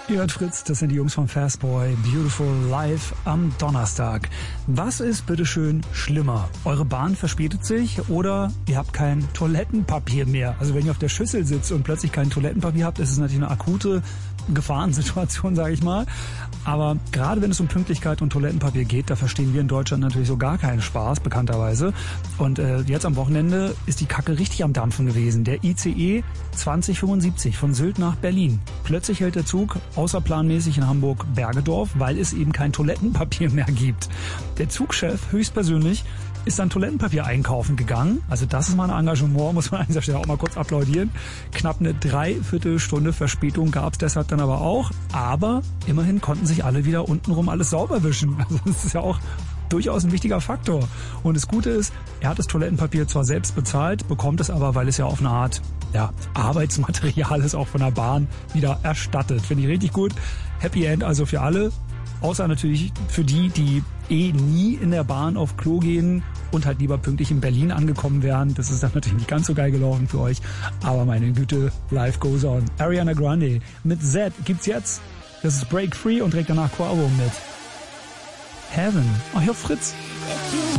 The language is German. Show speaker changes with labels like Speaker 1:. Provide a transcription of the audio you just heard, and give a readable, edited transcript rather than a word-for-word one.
Speaker 1: Ihr hört Fritz, das sind die Jungs von Fastboy, Beautiful live am Donnerstag. Was ist bitteschön schlimmer? Eure Bahn verspätet sich oder ihr habt kein Toilettenpapier mehr? Also wenn ihr auf der Schüssel sitzt und plötzlich kein Toilettenpapier habt, ist es natürlich eine akute Gefahrensituation, sage ich mal. Aber gerade wenn es um Pünktlichkeit und Toilettenpapier geht, da verstehen wir in Deutschland natürlich so gar keinen Spaß, bekannterweise. Und jetzt am Wochenende ist die Kacke richtig am Dampfen gewesen. Der ICE 2075 von Sylt nach Berlin. Plötzlich hält der Zug außerplanmäßig in Hamburg-Bergedorf, weil es eben kein Toilettenpapier mehr gibt. Der Zugchef höchstpersönlich ist dann Toilettenpapier einkaufen gegangen. Also das ist mal ein Engagement, muss man an dieser Stelle auch mal kurz applaudieren. Knapp eine Dreiviertelstunde Verspätung gab es deshalb dann aber auch. Aber immerhin konnten sich alle wieder untenrum alles sauber wischen. Also das ist ja auch durchaus ein wichtiger Faktor. Und das Gute ist, er hat das Toilettenpapier zwar selbst bezahlt, bekommt es aber, weil es ja auf eine Art Arbeitsmaterial ist, auch von der Bahn wieder erstattet. Finde ich richtig gut. Happy End also für alle. Außer natürlich für die, die nie in der Bahn auf Klo gehen und halt lieber pünktlich in Berlin angekommen wären. Das ist dann natürlich nicht ganz so geil gelaufen für euch. Aber meine Güte, life goes on. Ariana Grande mit Z gibt's jetzt. Das ist Break Free und direkt danach Quavo mit Heaven. Oh, hier Fritz.